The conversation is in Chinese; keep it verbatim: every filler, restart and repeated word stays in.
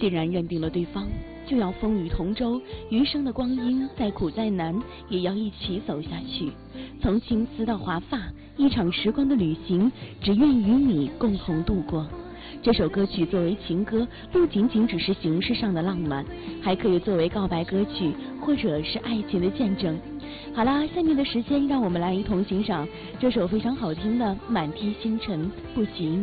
既然认定了对方，就要风雨同舟，余生的光阴再苦再难也要一起走下去。从青丝到华发，一场时光的旅行，只愿与你共同度过。这首歌曲作为情歌，不仅仅只是形式上的浪漫，还可以作为告白歌曲，或者是爱情的见证。好啦，下面的时间让我们来一同欣赏这首非常好听的《满天星辰不及你》。